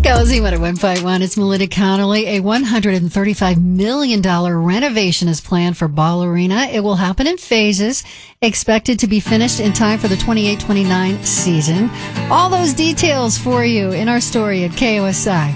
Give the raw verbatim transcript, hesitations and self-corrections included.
Cozy one oh one point one. It's Melinda Connolly. A one hundred thirty-five million dollars renovation is planned for Ball Arena. It will happen in phases, expected to be finished in time for the twenty-eight twenty-nine season. All those details for you in our story at K O S I.